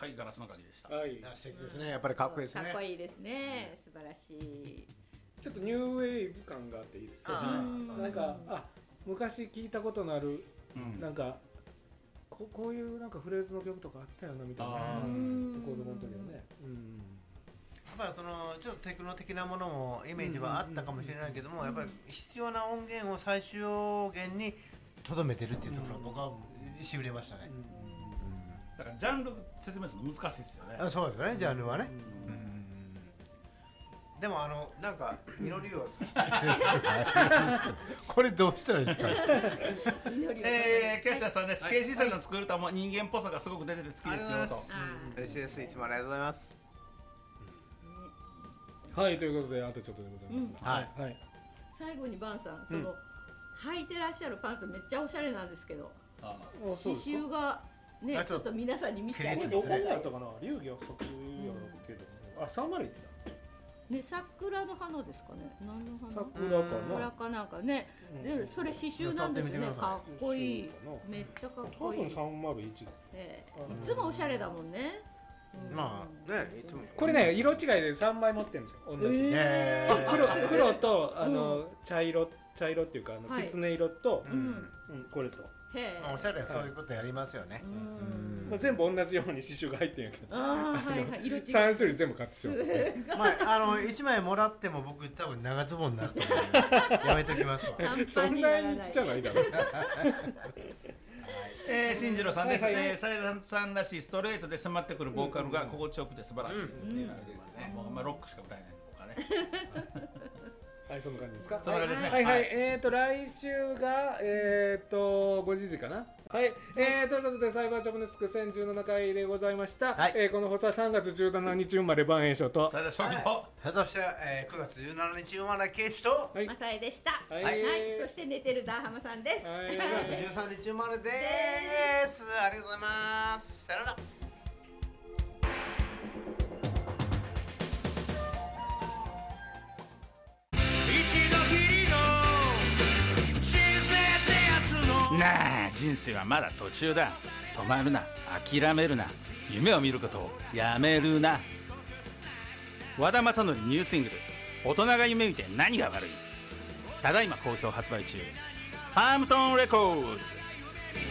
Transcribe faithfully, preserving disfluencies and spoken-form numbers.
はいガラスの鍵でした。 はい、 素敵ですね。やっぱりかっこいいですね。 かっこいいですね、素晴らしい。 ちょっとニューウェーブ感があっていいですね。なんかあ昔聞いたことのある、うん、なんか こ, こういうなんかフレーズの曲とかあったよなみたいな、子供の時はね。うん、 やっぱりそのちょっとテクノ的なものもイメージはあったかもしれないけども、やっぱり必要な音源を最小限にとどめてるっていうところ、僕はしびれましたね。 だからジャンル説明するの難しいですよね。 あ、そうですね、ジャンルはね。でもあのなんか祈りをこれどうしたらいいですか。 えー、キャッチャーさんです。ケーシー さんの作る歌も人間っぽさがすごく出てて好きですよと。 嬉しいです。いつもありがとうございます。 はい、ということであとちょっとでございますが、はいはい、 最後にバンさん、その、うん、履いてらっしゃるパンツめっちゃおしゃれなんですけど、ああ刺繍がね、ちょっと皆さんに見せてあげてください。 どこだったかな、流儀は即やろうけど、うん、あ、さんまるいちだね、桜の花ですかね。何の花？ 桜かな。 桜かなんかね。うん、それ刺繍なんですよね。かっこいい。めっちゃかっこいい。 多分さんまるいちだ。 えー、いつもおしゃれだもんね。 うん、まあね、いつも。 これね、色違いでさんまい持ってるんですよ。同じ。えー、黒黒とあの、うん、茶色茶色っていうかあの、はい、きつね色と、うんうん、これと。 へー、おしゃれはそういうことやりますよね。 まあ、全部同じように刺繍が入ってるんやけど、 あ、はいはい、色違いさん種類全部買ってきまあ、あのいちまいもらっても僕多分長ズボンになると思うのでやめときますわ。 そんなにちっちゃないだろう。 えー、進次郎さんです。斉田さんらしいストレートで迫ってくるボーカルが心地よくて素晴らしいということですね。もうまあロックしか歌えないのかね。 はい、そんな感じですか。 そんな感じですね。 はいはい、えっと来週がえっとごじ時かな。はい、えーということでサイバーチョブネスクせんじゅうななかいでございました。えこの放送はさんがつじゅうしちにち生まれ番炎症と、 それでしょうと、 そしてくがつじゅうしちにち生まれケイチとマサエでした。はい、そして寝てるダーハマさんです。くがつじゅうさんにち生まれです。ありがとうございます。さよなら。 なあ、人生はまだ途中だ。止まるな、諦めるな、夢を見ることをやめるな。和田正則ニューシングル「大人が夢見て何が悪い」ただいま好評発売中。パームトンレコーズ。